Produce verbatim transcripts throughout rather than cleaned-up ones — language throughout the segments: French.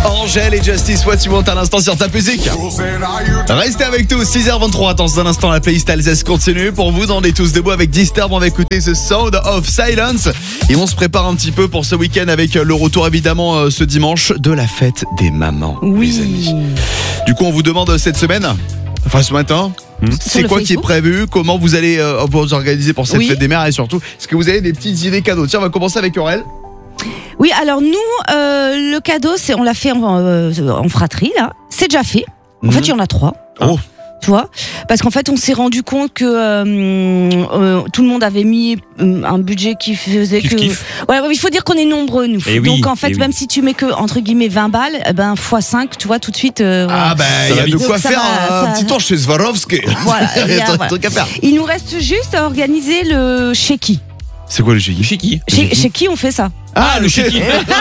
Angèle et Justice, What You Want à l'instant sur ta musique. Restez avec nous, six heures vingt-trois. Dans un instant, la playlist Alsace continue. Pour vous, on est tous debout avec Disturb. On va écouter The Sound of Silence. Et on se prépare un petit peu pour ce week-end avec le retour évidemment ce dimanche de la fête des mamans. Oui. Les amis. Du coup, on vous demande cette semaine, enfin ce matin, mmh. c'est quoi Facebook qui est prévu? Comment vous allez euh, vous organiser pour cette oui. fête des mères? Et surtout, est-ce que vous avez des petites idées cadeaux? Tiens, on va commencer avec Aurel. Oui, alors nous, euh, le cadeau, c'est, on l'a fait en, euh, en fratrie, là. C'est déjà fait. En mmh. fait, il y en a trois. Oh. Tu vois, parce qu'en fait, on s'est rendu compte que euh, euh, tout le monde avait mis euh, un budget qui faisait kiff, que. Kiff. Ouais, il faut dire qu'on est nombreux nous. Et Donc oui, en fait, même oui. si tu mets que entre guillemets vingt balles, eh ben fois cinq, tu vois tout de suite. Euh, ah ben, il y a de quoi faire va, un ça... petit tour chez Swarovski. Voilà, il y a un voilà. truc à faire. Il nous reste juste à organiser le chéki. C'est quoi le chéki? Chez qui? Chez, chez qui on fait ça? Ah, le chéki.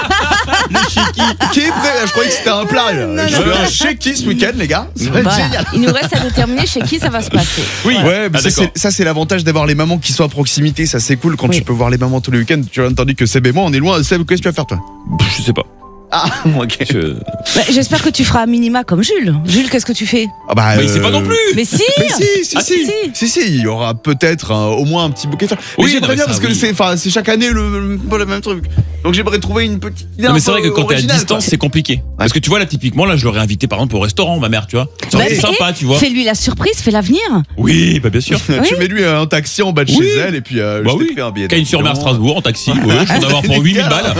Le chéki. Qui est prêt? Je croyais que c'était un plat. Là. Non, Je non, veux non. un chéki ce week-end, les gars. Ça va voilà. être génial. Il nous reste à déterminer chez qui ça va se passer. Oui, voilà. Ouais, mais ah, ça, c'est, ça c'est l'avantage d'avoir les mamans qui sont à proximité. Ça c'est cool quand oui. tu peux voir les mamans tous les week-ends. Tu as entendu que Seb et moi on est loin. Seb, qu'est-ce que tu vas faire toi? Je sais pas. Ah, ok. Je... Bah, j'espère que tu feras un minima comme Jules. Jules, qu'est-ce que tu fais? Ah bah, mais il sait pas non plus. Mais si. Mais si, si, ah, si, si, si, si, il y aura peut-être hein, au moins un petit bouquet de fleurs. Oui, mais j'aimerais bien parce oui. que c'est, enfin, c'est chaque année le, le, le même truc. Donc j'aimerais trouver une petite idée. Non mais c'est vrai que quand t'es à distance, quoi. c'est compliqué. Ouais. Parce que tu vois là, typiquement là, je l'aurais invité par exemple au restaurant, ma mère, tu vois. Ça aurait bah, été sympa, tu vois. Fais-lui la surprise, fais l'avenir. Oui, bah bien sûr. Tu oui. mets lui un taxi en bas de oui. chez elle et puis euh, bah je oui. t'ai pris un billet. Cagnes-sur-Mer, Strasbourg en taxi. Ouais, je peux en avoir pour huit mille balles.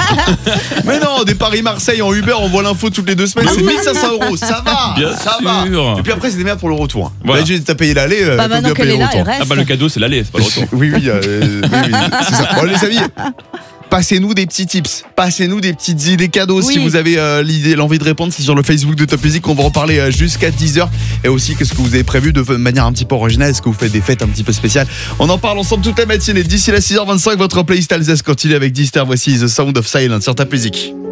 Mais non, des Paris-Marseille en Uber, on voit l'info toutes les deux semaines, c'est mille cinq cents euros, ça va, bien ça sûr. va. Et puis après c'est des merdes pour le retour. Voilà. Là, t'as payé l'aller, bah, faut maintenant bien qu'elle payer est le là, retour. elle reste. Ah bah le cadeau c'est l'aller, c'est pas le retour. Oui oui, euh, oui, oui, c'est ça. Bon les amis, passez-nous des petits tips, passez-nous des petites idées cadeaux oui. si vous avez euh, l'idée, l'envie de répondre, c'est sur le Facebook de Top Music, on va en parler euh, jusqu'à dix heures. Et aussi qu'est-ce que vous avez prévu de manière un petit peu originale, est-ce que vous faites des fêtes un petit peu spéciales? On en parle ensemble toute la matinée. D'ici la six heures vingt-cinq, votre playlist Alsace continue avec Disturb. Voici The Sound of Silence sur Top Music.